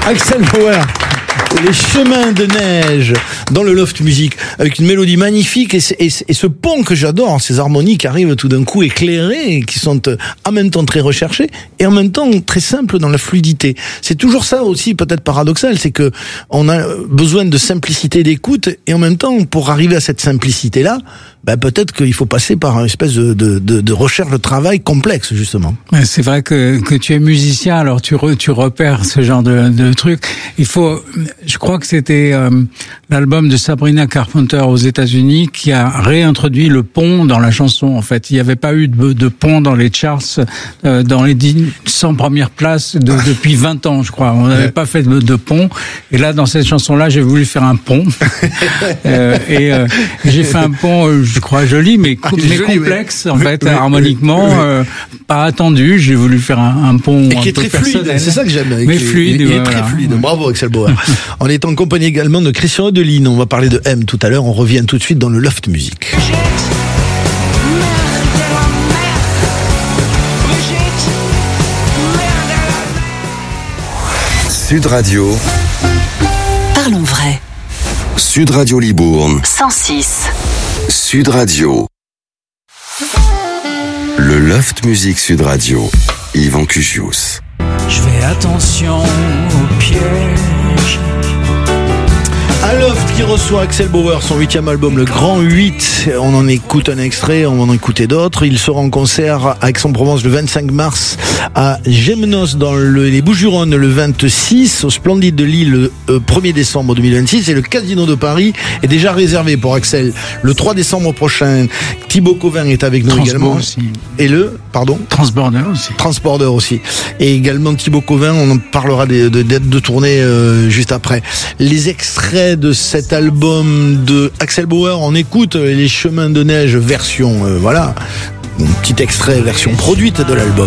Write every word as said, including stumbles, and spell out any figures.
Axel Bauer, les chemins de neige dans le Loft Music, avec une mélodie magnifique et, et, et ce pont que j'adore, ces harmonies qui arrivent tout d'un coup éclairées, qui sont en même temps très recherchées et en même temps très simples dans la fluidité. C'est toujours ça aussi, peut-être paradoxal, c'est que on a besoin de simplicité d'écoute et en même temps, pour arriver à cette simplicité-là, ben peut-être qu'il faut passer par une espèce de, de, de, de recherche de travail complexe, justement. C'est vrai que, que tu es musicien, alors tu, re, tu repères ce genre de, de trucs. Il faut, je crois que c'était euh, l'album de Sabrina Carpenter aux États-Unis qui a réintroduit le pont dans la chanson. En fait, il n'y avait pas eu de, de pont dans les charts, euh, dans les cent premières places de, depuis vingt ans, je crois. On n'avait ouais. pas fait de, de pont. Et là, dans cette chanson-là, j'ai voulu faire un pont. euh, et euh, j'ai fait un pont. Euh, je crois joli, mais, ah, mais joli, complexe, ouais. en fait, oui, harmoniquement, oui. Euh, pas attendu. J'ai voulu faire un, un pont et un qui est peu très personnel. Fluide, c'est ça que j'aime. Mais fluide, il, il ouais, est très voilà. fluide. Bravo, Axel Bauer. On est en compagnie également de Christian Odeline. On va parler de M tout à l'heure. On revient tout de suite dans le Loft Music. Sud Radio. Parlons vrai. Sud Radio Libourne. cent six. Sud Radio. Le Loft Music Sud Radio. Yvan Cugius. Je fais attention aux pièges. Un Loft qui reçoit Axel Bauer, son huitième album, le Grand huit. On en écoute un extrait, on va en écouter d'autres. Il sera en concert à Aix-en-Provence le vingt-cinq mars, à Gémenos dans le, les Bouches-du-Rhône le vingt-six, au Splendide de Lille le euh, premier décembre deux mille vingt-six, et le Casino de Paris est déjà réservé pour Axel le trois décembre prochain. Thibaut Covin est avec nous Transbo également. Aussi. Et le, pardon Transborder aussi. Transborder aussi. Et également Thibaut Covin, on en parlera des, des dates de tournée euh, juste après. Les extraits de cet album de Axel Bauer, on écoute Les Chemins de Neige version, euh, voilà, un petit extrait version produite de l'album.